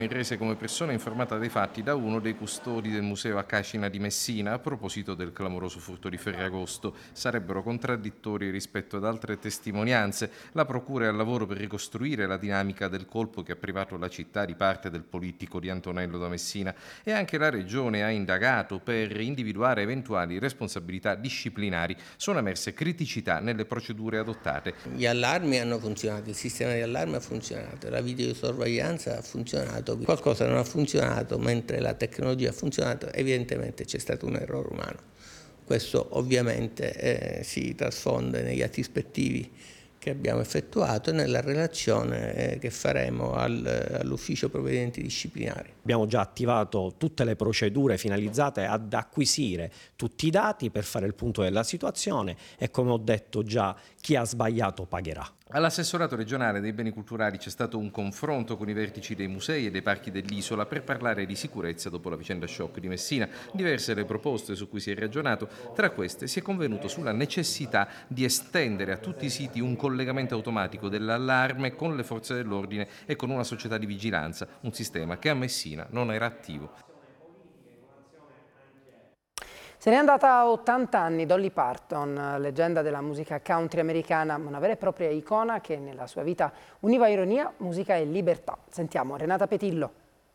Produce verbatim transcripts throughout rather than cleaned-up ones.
Rese come persona informata dei fatti da uno dei custodi del Museo Acacina di Messina a proposito del clamoroso furto di Ferragosto. Sarebbero contraddittori rispetto ad altre testimonianze. La procura è al lavoro per ricostruire la dinamica del colpo che ha privato la città di parte del politico di Antonello da Messina, e anche la Regione ha indagato per individuare eventuali responsabilità disciplinari. Sono emerse criticità nelle procedure adottate. Gli allarmi hanno funzionato, il sistema di allarme ha funzionato, la videosorveglianza ha funzionato. Qualcosa non ha funzionato, mentre la tecnologia ha funzionato, evidentemente c'è stato un errore umano. Questo ovviamente eh, si trasfonde negli atti ispettivi che abbiamo effettuato e nella relazione eh, che faremo al, all'ufficio provvedimenti disciplinari. Abbiamo già attivato tutte le procedure finalizzate ad acquisire tutti i dati per fare il punto della situazione e, come ho detto già, chi ha sbagliato pagherà. All'assessorato regionale dei beni culturali c'è stato un confronto con i vertici dei musei e dei parchi dell'isola per parlare di sicurezza dopo la vicenda shock di Messina. Diverse le proposte su cui si è ragionato, tra queste si è convenuto sulla necessità di estendere a tutti i siti un collegamento automatico dell'allarme con le forze dell'ordine e con una società di vigilanza, un sistema che a Messina non era attivo. Se n'è andata a ottanta anni Dolly Parton, leggenda della musica country americana, una vera e propria icona che nella sua vita univa ironia, musica e libertà. Sentiamo Renata Petillo.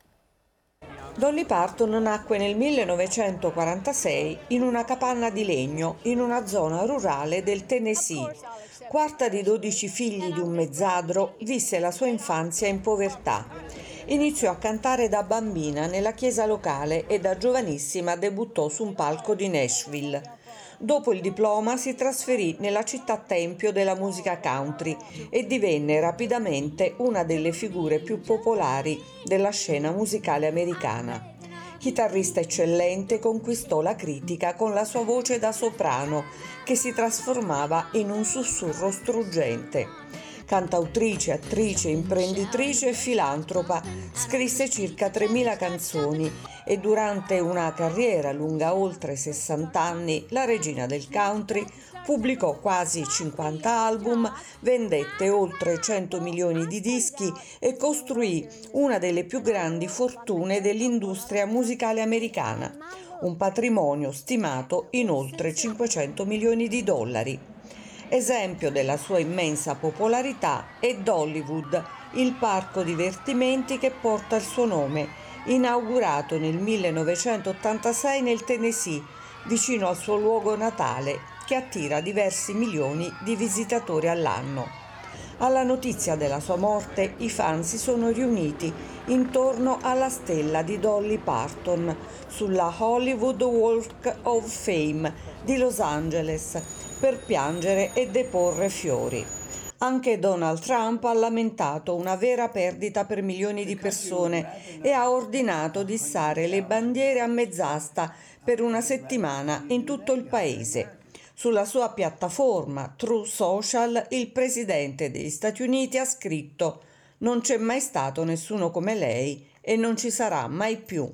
Dolly Parton nacque nel millenovecentoquarantasei in una capanna di legno in una zona rurale del Tennessee. Quarta di dodici figli di un mezzadro, visse la sua infanzia in povertà. Iniziò a cantare da bambina nella chiesa locale e da giovanissima debuttò su un palco di Nashville. Dopo il diploma si trasferì nella città tempio della musica country e divenne rapidamente una delle figure più popolari della scena musicale americana. Chitarrista eccellente, conquistò la critica con la sua voce da soprano, che si trasformava in un sussurro struggente. Cantautrice, attrice, imprenditrice e filantropa, scrisse circa tremila canzoni e durante una carriera lunga oltre sessanta anni, la regina del country pubblicò quasi cinquanta album, vendette oltre cento milioni di dischi e costruì una delle più grandi fortune dell'industria musicale americana, un patrimonio stimato in oltre cinquecento milioni di dollari. Esempio della sua immensa popolarità è Dollywood, il parco divertimenti che porta il suo nome, inaugurato nel millenovecentottantasei nel Tennessee, vicino al suo luogo natale, che attira diversi milioni di visitatori all'anno. Alla notizia della sua morte, i fan si sono riuniti intorno alla stella di Dolly Parton sulla Hollywood Walk of Fame di Los Angeles per piangere e deporre fiori. Anche Donald Trump ha lamentato una vera perdita per milioni di persone e ha ordinato di issare le bandiere a mezz'asta per una settimana in tutto il paese. Sulla sua piattaforma Truth Social il presidente degli Stati Uniti ha scritto: «Non c'è mai stato nessuno come lei e non ci sarà mai più».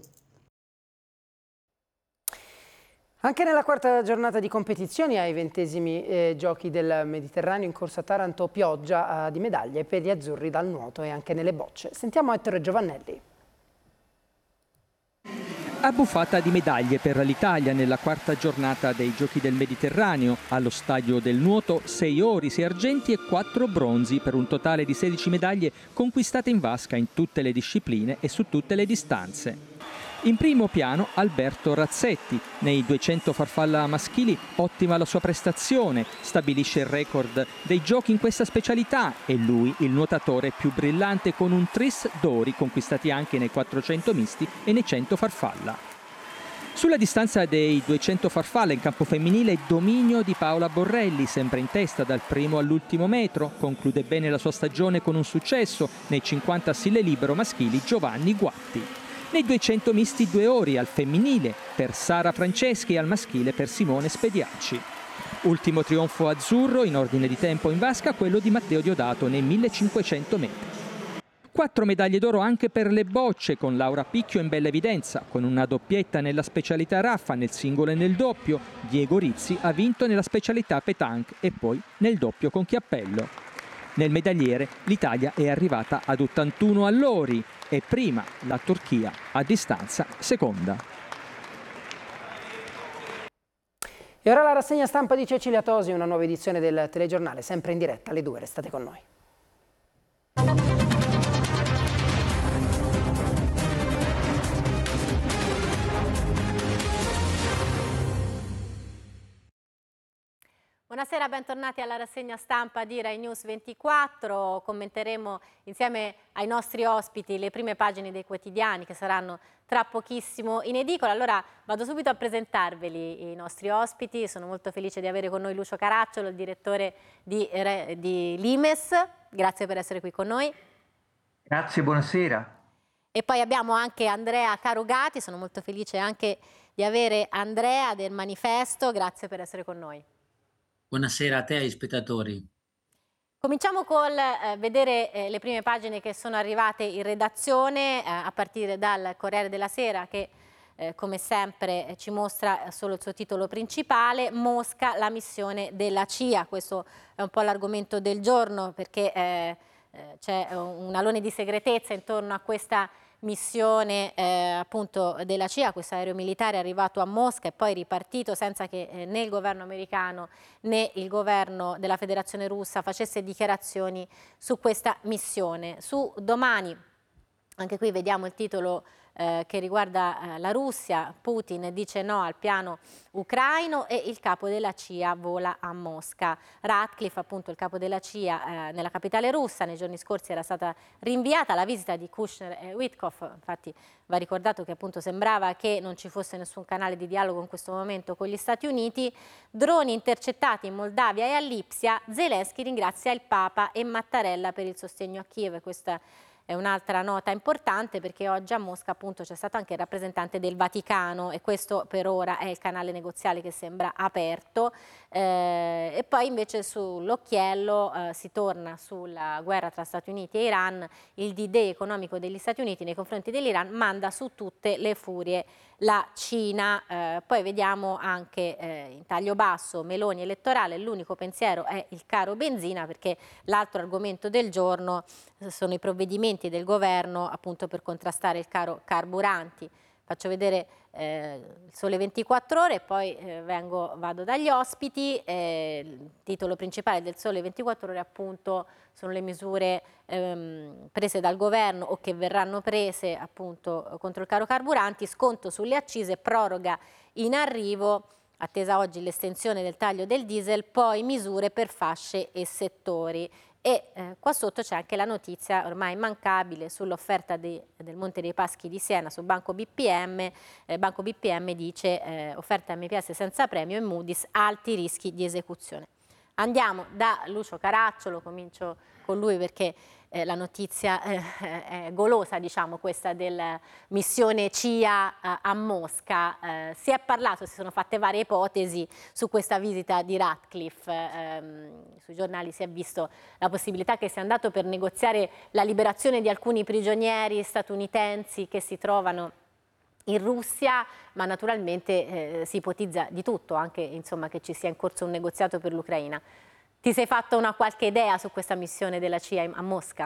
Anche nella quarta giornata di competizioni ai ventesimi eh, giochi del Mediterraneo in corsa a Taranto, pioggia eh, di medaglie per gli azzurri dal nuoto e anche nelle bocce. Sentiamo Ettore Giovannelli. Abbuffata di medaglie per l'Italia nella quarta giornata dei Giochi del Mediterraneo. Allo stadio del nuoto sei ori, sei argenti e quattro bronzi per un totale di sedici medaglie conquistate in vasca in tutte le discipline e su tutte le distanze. In primo piano Alberto Razzetti, nei duecento farfalla maschili ottima la sua prestazione, stabilisce il record dei giochi in questa specialità e lui il nuotatore più brillante con un tris d'ori conquistati anche nei quattrocento misti e nei cento farfalla. Sulla distanza dei duecento farfalla in campo femminile dominio di Paola Borrelli, sempre in testa dal primo all'ultimo metro, conclude bene la sua stagione con un successo nei cinquanta stile libero maschili Giovanni Guatti. Nei duecento misti due ori al femminile per Sara Franceschi e al maschile per Simone Spediacci. Ultimo trionfo azzurro in ordine di tempo in vasca quello di Matteo Diodato nei millecinquecento metri. Quattro medaglie d'oro anche per le bocce con Laura Picchio in bella evidenza, con una doppietta nella specialità raffa, nel singolo e nel doppio. Diego Rizzi ha vinto nella specialità pétanque e poi nel doppio con chiappello. Nel medagliere l'Italia è arrivata ad ottantuno all'ori. è prima, la Turchia a distanza seconda. E ora la rassegna stampa di Cecilia Tosi, una nuova edizione del telegiornale, sempre in diretta alle due, restate con noi. Buonasera, bentornati alla rassegna stampa di Rai News ventiquattro. Commenteremo insieme ai nostri ospiti le prime pagine dei quotidiani che saranno tra pochissimo in edicola. Allora vado subito a presentarveli i nostri ospiti. Sono molto felice di avere con noi Lucio Caracciolo, il direttore di, di Limes. Grazie per essere qui con noi. Grazie, buonasera. E poi abbiamo anche Andrea Carugati. Sono molto felice anche di avere Andrea del Manifesto. Grazie per essere con noi. Buonasera a te e agli spettatori. Cominciamo col eh, vedere eh, le prime pagine che sono arrivate in redazione, eh, a partire dal Corriere della Sera che eh, come sempre eh, ci mostra solo il suo titolo principale, Mosca, la missione della C I A. Questo è un po' l'argomento del giorno perché eh, eh, c'è un alone di segretezza intorno a questa missione eh, appunto della C I A. Questo aereo militare è arrivato a Mosca e poi ripartito senza che eh, né il governo americano né il governo della Federazione Russa facesse dichiarazioni su questa missione. Su Domani, anche qui vediamo il titolo eh, che riguarda eh, la Russia. Putin dice no al piano ucraino e il capo della C I A vola a Mosca. Ratcliffe, appunto il capo della C I A eh, nella capitale russa, nei giorni scorsi era stata rinviata la visita di Kushner e Witkoff. Infatti va ricordato che appunto sembrava che non ci fosse nessun canale di dialogo in questo momento con gli Stati Uniti. Droni intercettati in Moldavia e a Lipsia. Zelensky ringrazia il Papa e Mattarella per il sostegno a Kiev. Questa è un'altra nota importante perché oggi a Mosca appunto c'è stato anche il rappresentante del Vaticano e questo per ora è il canale negoziale che sembra aperto. Eh, e poi invece sull'occhiello eh, si torna sulla guerra tra Stati Uniti e Iran. Il D-Day economico degli Stati Uniti nei confronti dell'Iran manda su tutte le furie la Cina. Eh, poi vediamo anche eh, in taglio basso Meloni elettorale, l'unico pensiero è il caro benzina perché l'altro argomento del giorno sono i provvedimenti del governo appunto per contrastare il caro carburanti. Faccio vedere eh, il Sole ventiquattro Ore e poi eh, vengo, vado dagli ospiti. Eh, il titolo principale del Sole ventiquattro Ore appunto sono le misure ehm, prese dal governo o che verranno prese appunto contro il caro carburanti, sconto sulle accise, proroga in arrivo, attesa oggi l'estensione del taglio del diesel, poi misure per fasce e settori. E eh, qua sotto c'è anche la notizia ormai immancabile sull'offerta del Monte dei Paschi di Siena su Banco B P M. Eh, Banco B P M dice eh, offerta M P S senza premio e Moody's alti rischi di esecuzione. Andiamo da Lucio Caracciolo, comincio con lui perché eh, la notizia eh, è golosa, diciamo, questa della missione C I A a, a Mosca. Eh, si è parlato, si sono fatte varie ipotesi su questa visita di Ratcliffe. Eh, sui giornali si è visto la possibilità che sia andato per negoziare la liberazione di alcuni prigionieri statunitensi che si trovano in Russia, ma naturalmente eh, si ipotizza di tutto, anche insomma, che ci sia in corso un negoziato per l'Ucraina. Ti sei fatto una qualche idea su questa missione della C I A a Mosca?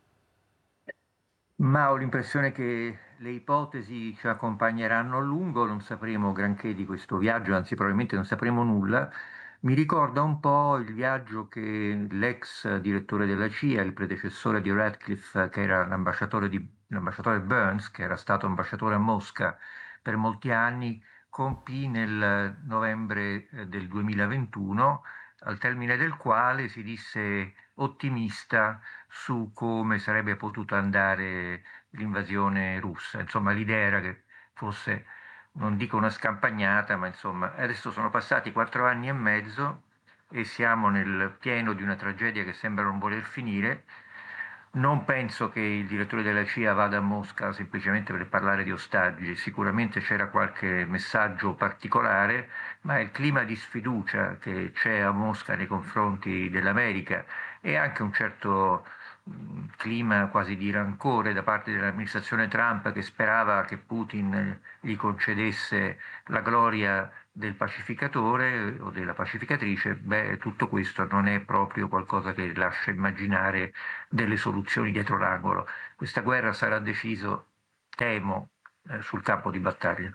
Ma ho l'impressione che le ipotesi ci accompagneranno a lungo, non sapremo granché di questo viaggio, anzi probabilmente non sapremo nulla. Mi ricorda un po' il viaggio che l'ex direttore della C I A, il predecessore di Ratcliffe, che era l'ambasciatore di, l'ambasciatore Burns, che era stato ambasciatore a Mosca per molti anni, compì nel novembre eh, del duemilaventuno, al termine del quale si disse ottimista su come sarebbe potuta andare l'invasione russa. Insomma, l'idea era che fosse, non dico una scampagnata, ma insomma, adesso sono passati quattro anni e mezzo e siamo nel pieno di una tragedia che sembra non voler finire. Non penso che il direttore della C I A vada a Mosca semplicemente per parlare di ostaggi, sicuramente c'era qualche messaggio particolare, ma il clima di sfiducia che c'è a Mosca nei confronti dell'America e anche un certo mh, clima quasi di rancore da parte dell'amministrazione Trump, che sperava che Putin gli concedesse la gloria del pacificatore o della pacificatrice. Beh, tutto questo non è proprio qualcosa che lascia immaginare delle soluzioni dietro l'angolo. Questa guerra sarà deciso, temo, eh, sul campo di battaglia.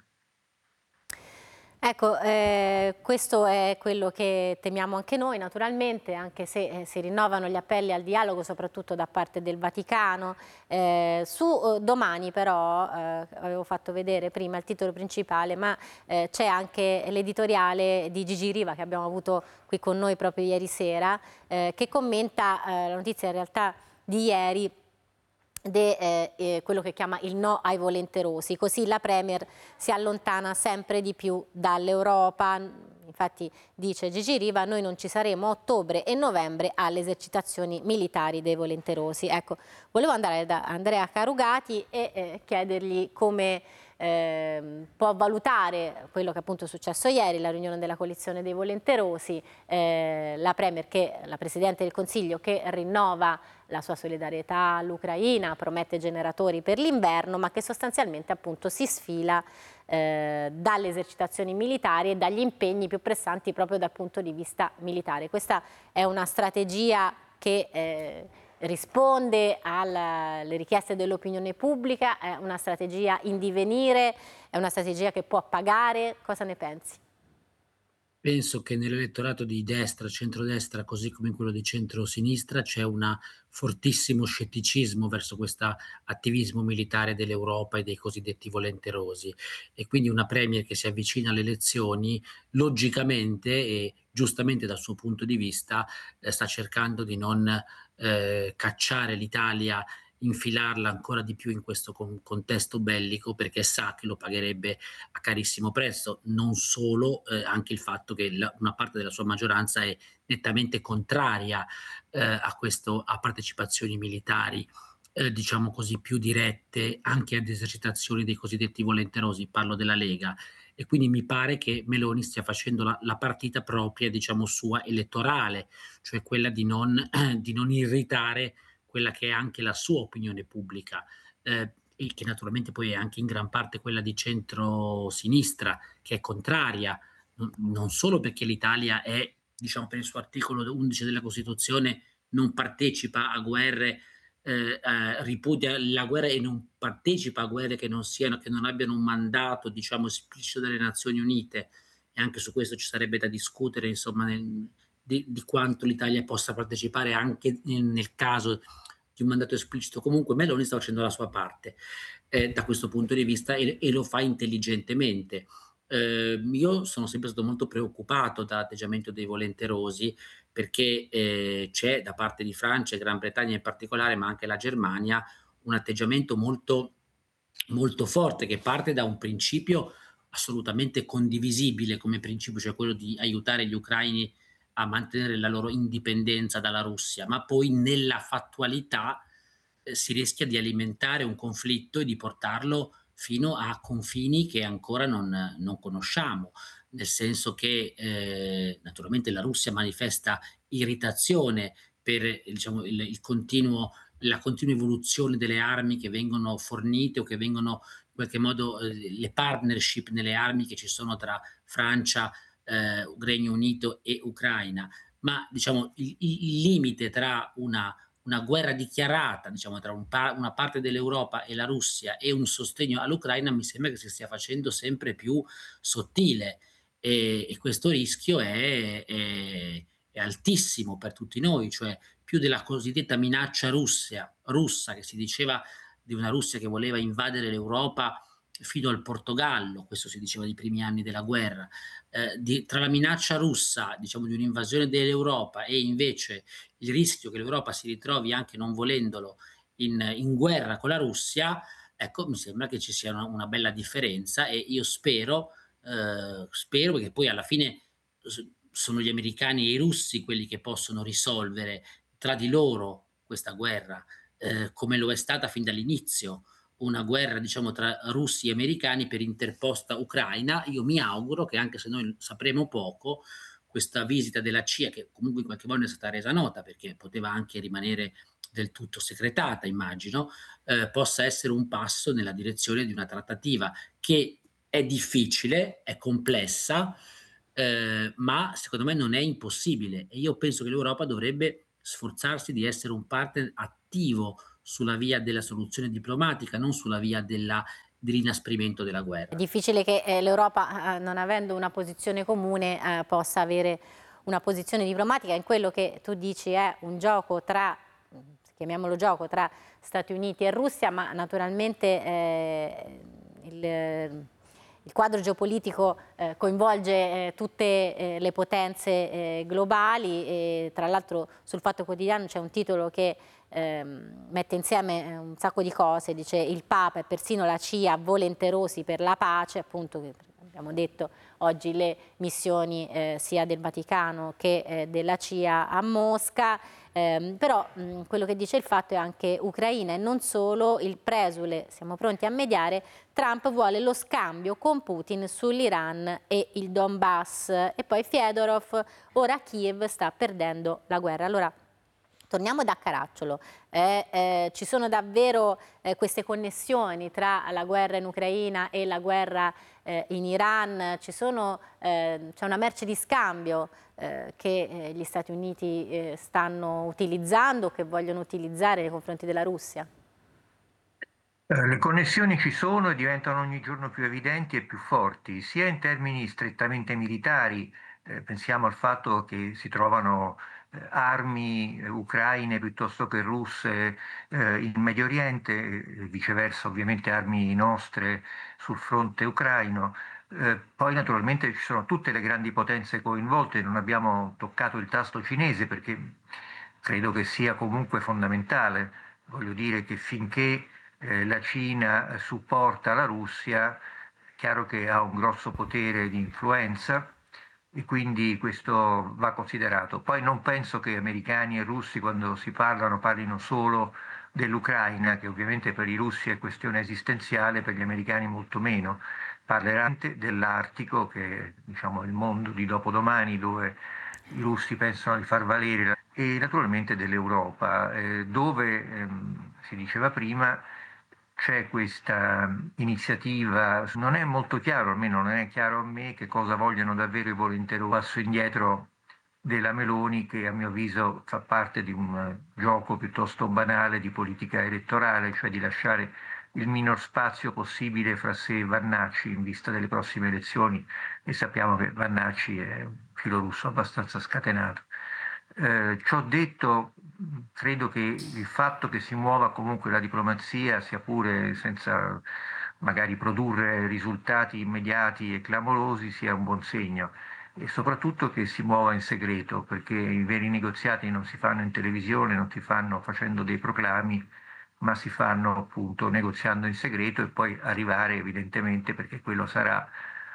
Ecco, eh, questo è quello che temiamo anche noi, naturalmente, anche se eh, si rinnovano gli appelli al dialogo, soprattutto da parte del Vaticano. Eh, su eh, Domani però, eh, avevo fatto vedere prima il titolo principale, ma eh, c'è anche l'editoriale di Gigi Riva, che abbiamo avuto qui con noi proprio ieri sera, eh, che commenta eh, la notizia in realtà di ieri, De, eh, eh, quello che chiama il no ai volenterosi. Così la Premier si allontana sempre di più dall'Europa. Infatti dice Gigi Riva, noi non ci saremo a ottobre e novembre alle esercitazioni militari dei volenterosi. Ecco, volevo andare da Andrea Carugati e eh, chiedergli come eh, può valutare quello che appunto è successo ieri, la riunione della coalizione dei volenterosi, eh, la Premier, che, la Presidente del Consiglio, che rinnova la sua solidarietà all'Ucraina, promette generatori per l'inverno, ma che sostanzialmente appunto si sfila eh, dalle esercitazioni militari e dagli impegni più pressanti proprio dal punto di vista militare. Questa è una strategia che eh, risponde alle richieste dell'opinione pubblica, è una strategia in divenire, è una strategia che può pagare. Cosa ne pensi? Penso che nell'elettorato di destra, centrodestra, così come in quello di centrosinistra, c'è un fortissimo scetticismo verso questo attivismo militare dell'Europa e dei cosiddetti volenterosi. E quindi una Premier che si avvicina alle elezioni, logicamente e giustamente dal suo punto di vista, eh, sta cercando di non eh, cacciare l'Italia, infilarla ancora di più in questo con- contesto bellico, perché sa che lo pagherebbe a carissimo prezzo. Non solo, eh, anche il fatto che la, una parte della sua maggioranza è nettamente contraria eh, a, questo, a partecipazioni militari, eh, diciamo così, più dirette, anche ad esercitazioni dei cosiddetti volenterosi, parlo della Lega. E quindi mi pare che Meloni stia facendo la, la partita propria, diciamo, sua elettorale, cioè quella di non, eh, di non irritare quella che è anche la sua opinione pubblica, eh, e che naturalmente poi è anche in gran parte quella di centro-sinistra, che è contraria, non, non solo perché l'Italia è, diciamo, per il suo articolo undici della Costituzione, non partecipa a guerre, eh, eh, ripudia la guerra e non partecipa a guerre che non siano, che non abbiano un mandato, diciamo, esplicito delle Nazioni Unite, e anche su questo ci sarebbe da discutere, insomma, nel, di, di quanto l'Italia possa partecipare anche nel, nel caso di un mandato esplicito. Comunque Meloni sta facendo la sua parte eh, da questo punto di vista e, e lo fa intelligentemente. Eh, io sono sempre stato molto preoccupato dall'atteggiamento dei volenterosi, perché eh, c'è da parte di Francia e Gran Bretagna in particolare, ma anche la Germania, un atteggiamento molto, molto forte che parte da un principio assolutamente condivisibile come principio, cioè quello di aiutare gli ucraini a mantenere la loro indipendenza dalla Russia, ma poi nella fattualità eh, si rischia di alimentare un conflitto e di portarlo fino a confini che ancora non, non conosciamo, nel senso che eh, naturalmente la Russia manifesta irritazione per diciamo, il, il continuo, la continua evoluzione delle armi che vengono fornite o che vengono in qualche modo eh, le partnership nelle armi che ci sono tra Francia, eh, Regno Unito e Ucraina, ma diciamo il, il limite tra una, una guerra dichiarata, diciamo, tra un pa- una parte dell'Europa e la Russia e un sostegno all'Ucraina mi sembra che si stia facendo sempre più sottile, e, e questo rischio è, è, è altissimo per tutti noi, cioè più della cosiddetta minaccia Russia, russa, che si diceva di una Russia che voleva invadere l'Europa fino al Portogallo, questo si diceva nei primi anni della guerra, eh, di, tra la minaccia russa, diciamo, di un'invasione dell'Europa e invece il rischio che l'Europa si ritrovi anche non volendolo in, in guerra con la Russia, ecco, mi sembra che ci sia una, una bella differenza, e io spero, eh, spero che poi alla fine sono gli americani e i russi quelli che possono risolvere tra di loro questa guerra, eh, come lo è stata fin dall'inizio, una guerra, diciamo, tra russi e americani per interposta Ucraina. Io mi auguro che, anche se noi sapremo poco, questa visita della C I A, che comunque in qualche modo è stata resa nota perché poteva anche rimanere del tutto secretata immagino, eh, possa essere un passo nella direzione di una trattativa che è difficile, è complessa, eh, ma secondo me non è impossibile e io penso che l'Europa dovrebbe sforzarsi di essere un partner attivo sulla via della soluzione diplomatica, non sulla via della dell'inasprimento della guerra. È difficile che eh, l'Europa, eh, non avendo una posizione comune, eh, possa avere una posizione diplomatica in quello che tu dici è un gioco tra, chiamiamolo gioco, tra Stati Uniti e Russia, ma naturalmente eh, il, il quadro geopolitico eh, coinvolge eh, tutte eh, le potenze eh, globali e tra l'altro sul Fatto Quotidiano c'è un titolo che Ehm, mette insieme un sacco di cose, dice il Papa e persino la C I A volenterosi per la pace, appunto che abbiamo detto oggi le missioni eh, sia del Vaticano che eh, della C I A a Mosca, ehm, però mh, quello che dice il Fatto è anche Ucraina e non solo, il presule, siamo pronti a mediare, Trump vuole lo scambio con Putin sull'Iran e il Donbass e poi Fedorov, ora Kiev sta perdendo la guerra. Allora, torniamo da Caracciolo, eh, eh, ci sono davvero eh, queste connessioni tra la guerra in Ucraina e la guerra eh, in Iran, ci sono, eh, c'è una merce di scambio eh, che eh, gli Stati Uniti eh, stanno utilizzando, che vogliono utilizzare nei confronti della Russia? Eh, Le connessioni ci sono e diventano ogni giorno più evidenti e più forti, sia in termini strettamente militari, eh, pensiamo al fatto che si trovano eh, armi eh, ucraine piuttosto che russe eh, in Medio Oriente, e viceversa ovviamente armi nostre sul fronte ucraino. Eh, poi naturalmente ci sono tutte le grandi potenze coinvolte, non abbiamo toccato il tasto cinese perché credo che sia comunque fondamentale. Voglio dire che finché eh, la Cina supporta la Russia, è chiaro che ha un grosso potere di influenza e quindi questo va considerato. Poi non penso che americani e russi quando si parlano parlino solo dell'Ucraina, che ovviamente per i russi è questione esistenziale, per gli americani molto meno. Parleranno dell'Artico, che è diciamo, il mondo di dopodomani dove i russi pensano di far valere, e naturalmente dell'Europa, eh, dove, ehm, si diceva prima, c'è questa iniziativa, non è molto chiaro, almeno non è chiaro a me che cosa vogliono davvero i volenterosi. Passo indietro della Meloni che a mio avviso fa parte di un gioco piuttosto banale di politica elettorale, cioè di lasciare il minor spazio possibile fra sé e Vannacci in vista delle prossime elezioni e sappiamo che Vannacci è un filorusso abbastanza scatenato. Eh, ciò detto, credo che il fatto che si muova comunque la diplomazia, sia pure senza magari produrre risultati immediati e clamorosi, sia un buon segno. E soprattutto che si muova in segreto, perché i veri negoziati non si fanno in televisione, non si fanno facendo dei proclami, ma si fanno appunto negoziando in segreto e poi arrivare evidentemente, perché quello sarà,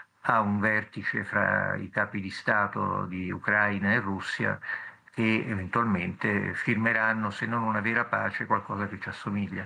a un vertice fra i capi di Stato di Ucraina e Russia, che eventualmente firmeranno, se non una vera pace, qualcosa che ci assomiglia.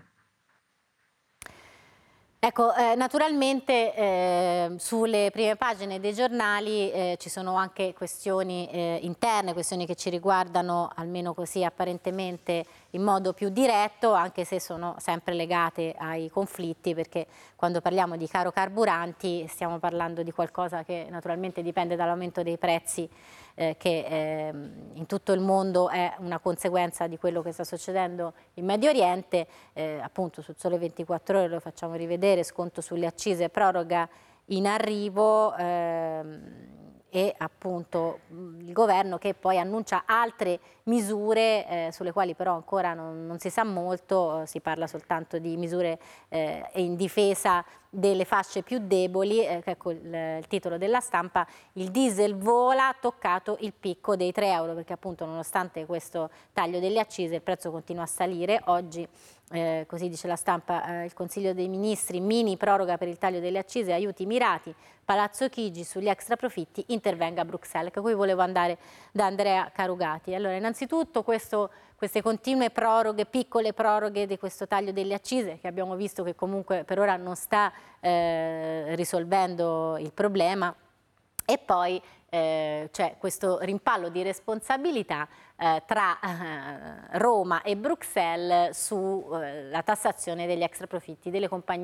Ecco, eh, naturalmente eh, sulle prime pagine dei giornali eh, ci sono anche questioni eh, interne, questioni che ci riguardano almeno così apparentemente in modo più diretto, anche se sono sempre legate ai conflitti, perché quando parliamo di caro carburanti stiamo parlando di qualcosa che naturalmente dipende dall'aumento dei prezzi eh, che eh, in tutto il mondo è una conseguenza di quello che sta succedendo in Medio Oriente, eh, appunto sul Sole ventiquattro Ore lo facciamo rivedere, sconto sulle accise, proroga in arrivo ehm, e appunto il governo che poi annuncia altre misure eh, sulle quali però ancora non, non si sa molto, si parla soltanto di misure eh, in difesa delle fasce più deboli, eh, ecco il, il titolo della Stampa, il diesel vola, toccato il picco dei tre euro, perché appunto nonostante questo taglio delle accise il prezzo continua a salire. Oggi Eh, così dice la Stampa, eh, il Consiglio dei Ministri, mini proroga per il taglio delle accise, aiuti mirati, Palazzo Chigi sugli extra profitti, intervenga a Bruxelles. Ecco, qui volevo andare da Andrea Carugati. Allora, innanzitutto questo, queste continue proroghe, piccole proroghe di questo taglio delle accise, che abbiamo visto che comunque per ora non sta eh, risolvendo il problema. e poi eh, c'è questo rimpallo di responsabilità eh, tra eh, Roma e Bruxelles sulla tassazione degli extraprofitti delle compagnie